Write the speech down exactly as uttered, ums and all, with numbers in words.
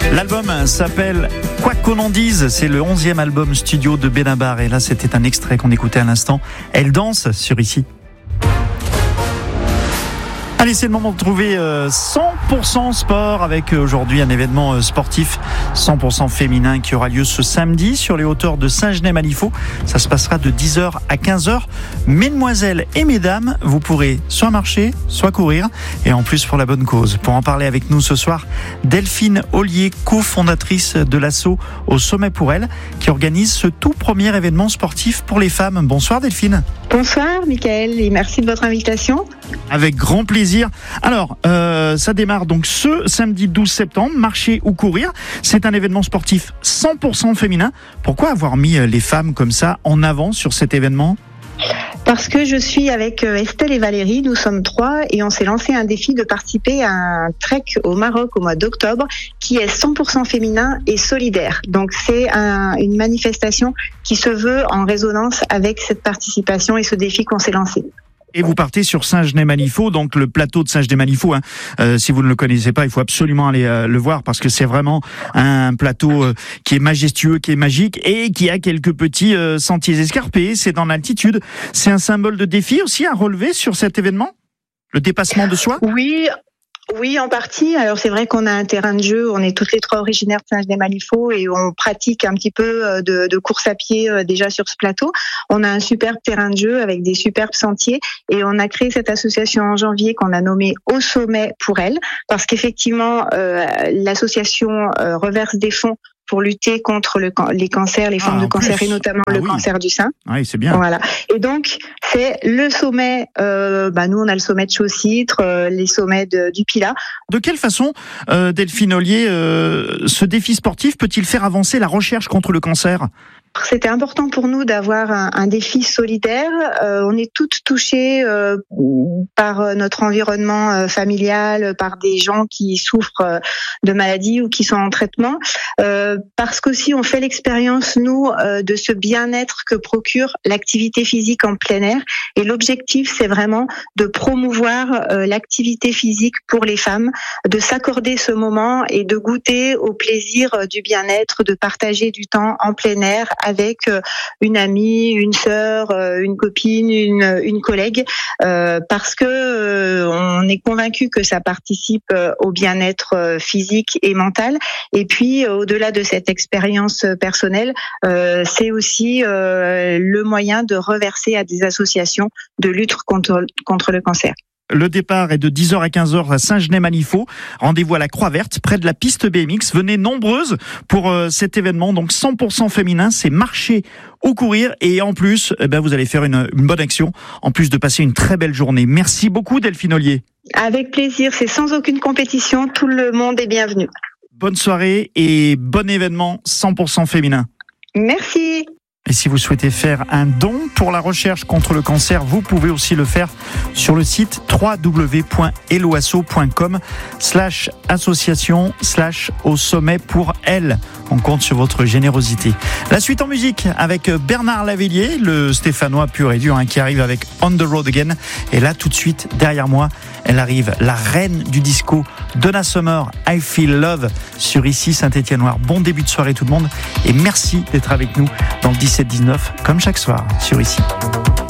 L'album s'appelle Quoi qu'on en dise, c'est le onzième album studio de Benabar et là c'était un extrait qu'on écoutait à l'instant. Elle danse sur Ici. Allez, c'est le moment de trouver cent pour cent sport avec aujourd'hui un événement sportif cent pour cent féminin qui aura lieu ce samedi sur les hauteurs de Saint-Genès-Malifaux. Ça se passera de dix heures à quinze heures. Mesdemoiselles et mesdames, vous pourrez soit marcher, soit courir et en plus pour la bonne cause. Pour en parler avec nous ce soir, Delphine Ollier, cofondatrice de l'asso Au Sommet pour Elle, qui organise ce tout premier événement sportif pour les femmes. Bonsoir Delphine. Bonsoir Mickaël et merci de votre invitation. Avec grand plaisir. Alors, euh, ça démarre donc ce samedi douze septembre, marcher ou courir. C'est un événement sportif cent pour cent féminin. Pourquoi avoir mis les femmes comme ça en avant sur cet événement ? Parce que je suis avec Estelle et Valérie, nous sommes trois et on s'est lancé un défi de participer à un trek au Maroc au mois d'octobre qui est cent pour cent féminin et solidaire. Donc c'est un, une manifestation qui se veut en résonance avec cette participation et ce défi qu'on s'est lancé. Et vous partez sur Saint-Genès-Malifaux, donc le plateau de Saint-Genès-Malifaux. Hein. Euh, si vous ne le connaissez pas, il faut absolument aller euh, le voir parce que c'est vraiment un plateau euh, qui est majestueux, qui est magique et qui a quelques petits euh, sentiers escarpés. C'est dans l'altitude. C'est un symbole de défi aussi à relever sur cet événement, le dépassement de soi. Oui. Oui, en partie. Alors c'est vrai qu'on a un terrain de jeu, on est toutes les trois originaires de Saint-Genès-Malifaux et on pratique un petit peu de, de course à pied déjà sur ce plateau. On a un superbe terrain de jeu avec des superbes sentiers et on a créé cette association en janvier qu'on a nommée Au Sommet pour Elle parce qu'effectivement euh, l'association euh, reverse des fonds pour lutter contre le, les cancers, les formes ah, de cancer plus. Et notamment ah, le oui. cancer du sein. Oui, c'est bien. Voilà. Et donc, c'est le sommet, euh, bah, nous on a le sommet de Chaucitre, euh, les sommets de, du Pilat. De quelle façon, euh, Delphine Ollier, euh, ce défi sportif peut-il faire avancer la recherche contre le cancer ? C'était important pour nous d'avoir un, un défi solidaire. Euh, on est toutes touchées euh, par notre environnement euh, familial, par des gens qui souffrent euh, de maladies ou qui sont en traitement, euh, parce qu'aussi on fait l'expérience, nous, euh, de ce bien-être que procure l'activité physique en plein air. Et l'objectif, c'est vraiment de promouvoir euh, l'activité physique pour les femmes, de s'accorder ce moment et de goûter au plaisir euh, du bien-être, de partager du temps en plein air avec une amie, une sœur, une copine, une, une collègue, euh, parce que euh, on est convaincu que ça participe au bien-être physique et mental. Et puis, au-delà de cette expérience personnelle, euh, c'est aussi euh, le moyen de reverser à des associations de lutte contre, contre le cancer. Le départ est de dix heures à quinze heures à Saint-Genès-Malifaux. Rendez-vous à la Croix-Verte, près de la piste B M X. Venez nombreuses pour euh, cet événement, donc cent pour cent féminin. C'est marcher ou courir. Et en plus, eh ben, vous allez faire une, une bonne action, en plus de passer une très belle journée. Merci beaucoup, Delphine Ollier. Avec plaisir, c'est sans aucune compétition. Tout le monde est bienvenu. Bonne soirée et bon événement cent pour cent féminin. Merci. Et si vous souhaitez faire un don pour la recherche contre le cancer, vous pouvez aussi le faire sur le site w w w point eloasso point com slash association slash au sommet pour elle. On compte sur votre générosité. La suite en musique avec Bernard Lavillier, le Stéphanois pur et dur, hein, qui arrive avec On the Road Again. Et là, tout de suite, derrière moi, elle arrive, la reine du disco, Donna Summer, I Feel Love, sur Ici Saint-Étienne-Noir. Bon début de soirée tout le monde et merci d'être avec nous dans le dix-sept dix-neuf, comme chaque soir, sur Ici.